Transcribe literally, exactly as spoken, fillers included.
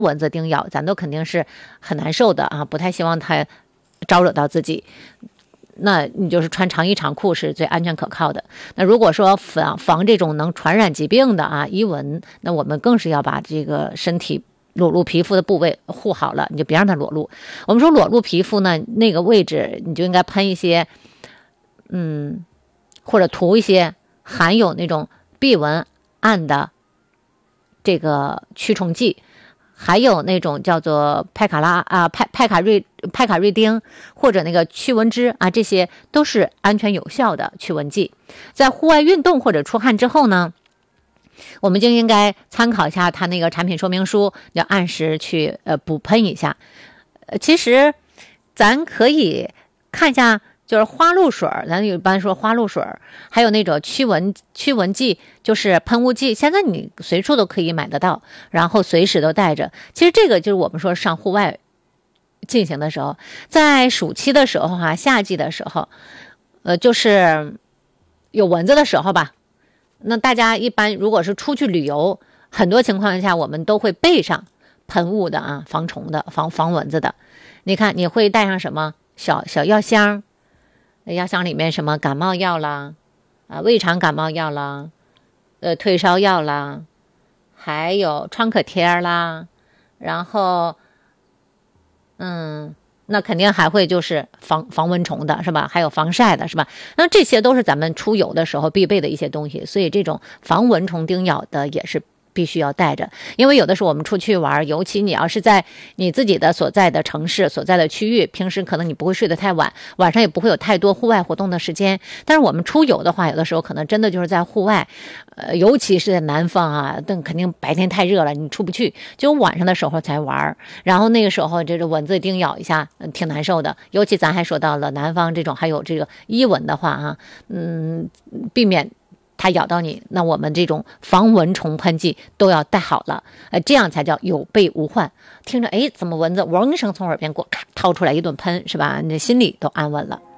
蚊子叮咬，咱都肯定是很难受的啊，不太希望它招惹到自己。那你就是穿长衣长裤是最安全可靠的。那如果说防防这种能传染疾病的啊伊蚊，那我们更是要把这个身体裸露皮肤的部位护好了，你就别让它裸露。我们说裸露皮肤呢，那个位置你就应该喷一些，嗯，或者涂一些含有那种避蚊胺的这个驱虫剂。还有那种叫做派卡拉啊派派卡瑞派卡瑞丁或者那个驱蚊脂啊，这些都是安全有效的驱蚊剂。在户外运动或者出汗之后呢，我们就应该参考一下它那个产品说明书，要按时去呃补喷一下。呃，其实咱可以看一下。就是花露水，咱一般说花露水，还有那种驱蚊驱蚊剂，就是喷雾剂，现在你随处都可以买得到，然后随时都带着。其实这个就是我们说上户外进行的时候，在暑期的时候哈、啊，夏季的时候，呃，就是有蚊子的时候吧。那大家一般如果是出去旅游，很多情况下我们都会备上喷雾的啊，防虫的、防防蚊子的。你看，你会带上什么小小药箱？药箱里面什么感冒药啦，啊，胃肠感冒药啦，呃，退烧药啦，还有创可贴啦，然后，嗯，那肯定还会就是防防蚊虫的是吧？还有防晒的是吧？那这些都是咱们出游的时候必备的一些东西，所以这种防蚊虫叮咬的也是必须要带着。因为有的时候我们出去玩，尤其你要是在你自己的所在的城市所在的区域，平时可能你不会睡得太晚，晚上也不会有太多户外活动的时间，但是我们出游的话，有的时候可能真的就是在户外，呃，尤其是在南方啊，但肯定白天太热了，你出不去，就晚上的时候才玩，然后那个时候这个蚊子叮咬一下，嗯，挺难受的。尤其咱还说到了南方这种还有这个伊蚊的话啊，嗯，避免它咬到你，那我们这种防蚊虫喷剂都要带好了，呃，这样才叫有备无患。听着，哎，怎么蚊子嗡一声从耳边过，咔掏出来一顿喷，是吧？你心里都安稳了。